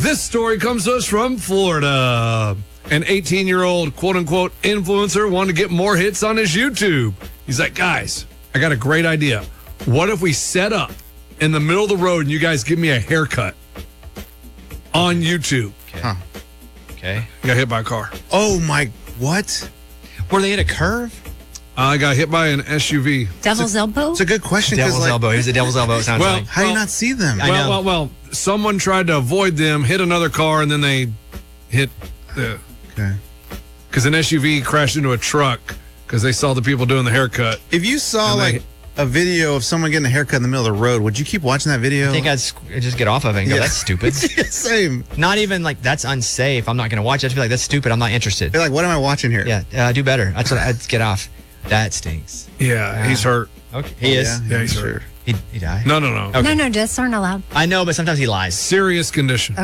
This story comes to us from Florida. An 18-year-old quote-unquote influencer wanted to get more hits on his YouTube. He's like, guys, I got a great idea. What if we set up in the middle of the road and you guys give me a haircut on YouTube? Okay. I got hit by a car. Oh, my, what? Were they at a curve? I got hit by an SUV. Devil's elbow? It's a good question. Devil's elbow. He was a devil's elbow, it sounds like. How do you not see them? I know. Well, someone tried to avoid them, hit another car, and then they hit the... Okay. Because an SUV crashed into a truck because they saw the people doing the haircut. If you saw, like, a video of someone getting a haircut in the middle of the road, would you keep watching that video? I think I'd just get off of it and go, that's stupid. Same. Not even like, that's unsafe. I'm not going to watch it. I'd just be like, that's stupid. I'm not interested. They're like, what am I watching here? Yeah, do better. That's what I'd get off. That stinks. Yeah, he's hurt. Okay. He is? Yeah, he's hurt. He died? No. Okay. No, deaths aren't allowed. I know, but sometimes he lies. Serious condition.